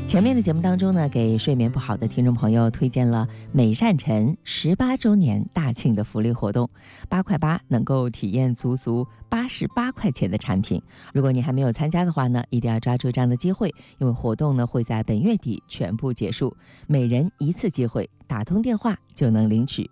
前面的节目当中呢，给睡眠不好的听众朋友推荐了美善晨18周年大庆的福利活动，8块8能够体验足足88块钱的产品。如果你还没有参加的话呢，一定要抓住这样的机会，因为活动呢会在本月底全部结束，每人一次机会，打通电话就能领取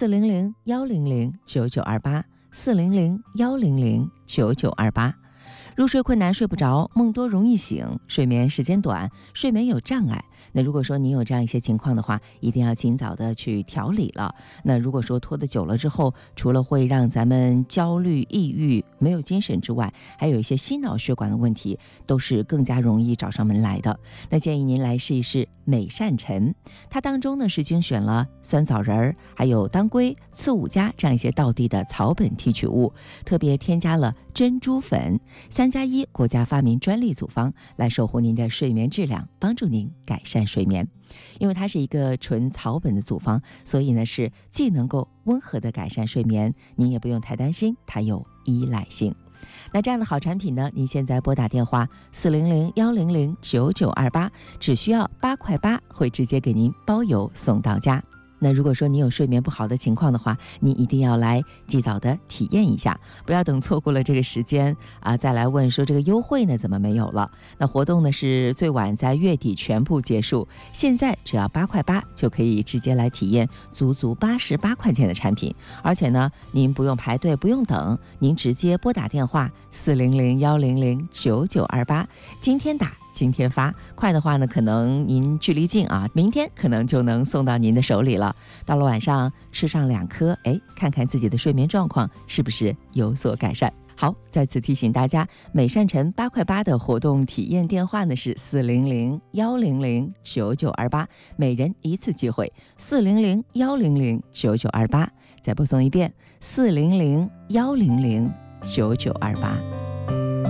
400-100-9928，400-100-9928。入睡困难睡不着，梦多容易醒，睡眠时间短，睡眠有障碍。那如果说你有这样一些情况的话，一定要尽早的去调理了。那如果说拖得久了之后，除了会让咱们焦虑、抑郁、没有精神之外，还有一些心脑血管的问题，都是更加容易找上门来的。那建议您来试一试美善晨，它当中呢是精选了酸枣仁、还有当归、刺五加这样一些道地的草本提取物，特别添加了珍珠粉，3+1国家发明专利组方，来守护您的睡眠质量，帮助您改善睡眠。因为它是一个纯草本的组方，所以呢是既能够温和的改善睡眠，您也不用太担心它有依赖性。那这样的好产品呢，您现在拨打电话400-100-9928，只需要8块8，会直接给您包邮送到家。那如果说你有睡眠不好的情况的话，你一定要来及早的体验一下，不要等错过了这个时间再来问说这个优惠呢怎么没有了。那活动呢是最晚在月底全部结束，现在只要8块8就可以直接来体验足足88块钱的产品，而且呢您不用排队，不用等，您直接拨打电话400-100-9928，今天打今天发，快的话呢可能您距离近明天可能就能送到您的手里了。到了晚上吃上2颗，看看自己的睡眠状况是不是有所改善。好，再次提醒大家，美善晨8块8的活动体验电话呢是400-100-9928，每人一次机会，400-100-9928，再播送一遍，400-100-9928。